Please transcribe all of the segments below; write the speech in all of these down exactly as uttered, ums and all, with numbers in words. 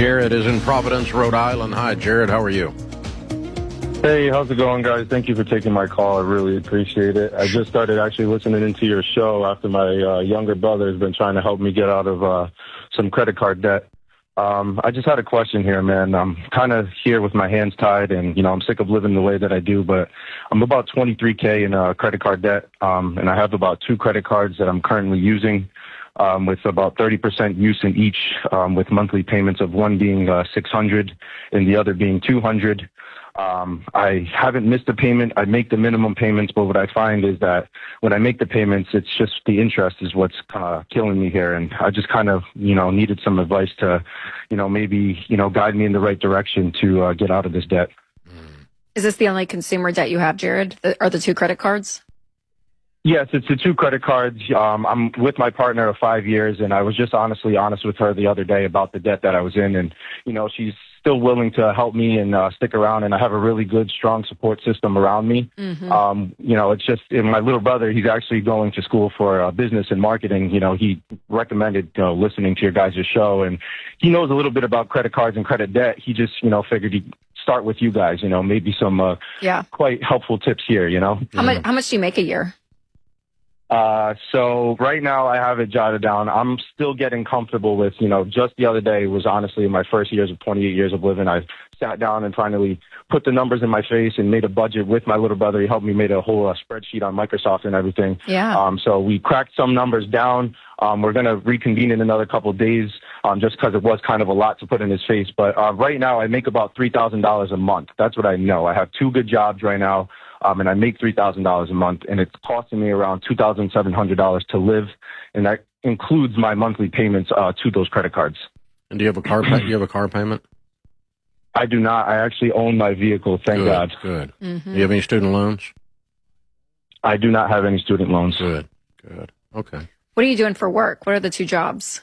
Jared is in Providence, Rhode Island. Hi, Jared. How are you? Hey, how's it going, guys? Thank you for taking my call. I really appreciate it. I just started actually listening into your show after my uh, younger brother has been trying to help me get out of uh, some credit card debt. Um, I just had a question here, man. I'm kind of here with my hands tied, and, you know, I'm sick of living the way that I do, but I'm about twenty-three K in uh, credit card debt, um, and I have about two credit cards that I'm currently using. Um, with about thirty percent use in each, um, with monthly payments of one being uh, six hundred and the other being two hundred. Um, I haven't missed a payment. I make the minimum payments, but what I find is that when I make the payments, it's just the interest is what's uh, killing me here. And I just kind of, you know, needed some advice to, you know, maybe, you know, guide me in the right direction to uh, get out of this debt. Is this the only consumer debt you have, Jared? The, are the two credit cards? Yes, it's the two credit cards. Um, I'm with my partner of five years, and I was just honestly honest with her the other day about the debt that I was in. And, you know, she's still willing to help me and uh, stick around, and I have a really good, strong support system around me. Mm-hmm. Um, you know, it's just and my little brother, he's actually going to school for uh, business and marketing. You know, he recommended, you know, listening to your guys' show, and he knows a little bit about credit cards and credit debt. He just, you know, figured he'd start with you guys, you know, maybe some uh, yeah. quite helpful tips here, you know. How much, how much do you make a year? Uh, so right now I have it jotted down. I'm still getting comfortable with, you know, just the other day was honestly my first years of twenty-eight years of living. I sat down and finally put the numbers in my face and made a budget with my little brother. He helped me, made a whole uh, spreadsheet on Microsoft and everything. Yeah. Um, so we cracked some numbers down. Um, we're going to reconvene in another couple of days, um, just because it was kind of a lot to put in his face. But, uh, right now I make about three thousand dollars a month. That's what I know. I have two good jobs right now. Um, and I make three thousand dollars a month, and it's costing me around two thousand seven hundred dollars to live, and that includes my monthly payments uh, to those credit cards. And do you have a car? Pay- you have a car payment? I do not. I actually own my vehicle. Thank good, God. Good. Mm-hmm. Do you have any student loans? I do not have any student loans. Good. Good. Okay. What are you doing for work? What are the two jobs?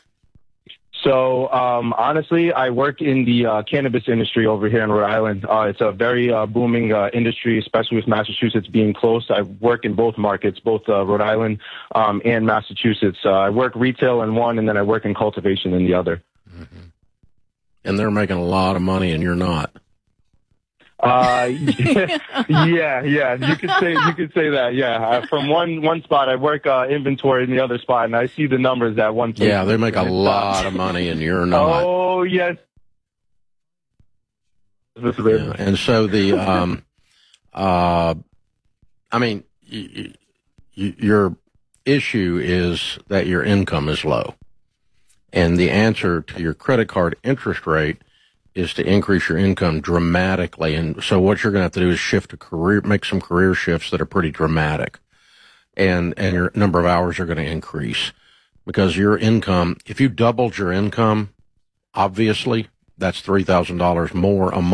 So, um, honestly, I work in the uh, cannabis industry over here in Rhode Island. Uh, it's a very uh, booming uh, industry, especially with Massachusetts being close. I work in both markets, both uh, Rhode Island um, and Massachusetts. Uh, I work retail in one, and then I work in cultivation in the other. Mm-hmm. And they're making a lot of money, and you're not. Uh, yeah, yeah, you could say, you could say that. Yeah. Uh, from one, one spot, I work, uh, inventory in the other spot, and I see the numbers at one place. Yeah, they make a lot of money, and you're not. Oh, yes. Yeah. And so the, um, uh, I mean, y- y- your issue is that your income is low. And the answer to your credit card interest rate is to increase your income dramatically. And so what you're going to have to do is shift a career, make some career shifts that are pretty dramatic. And, and your number of hours are going to increase because your income, if you doubled your income, obviously that's three thousand dollars more a month.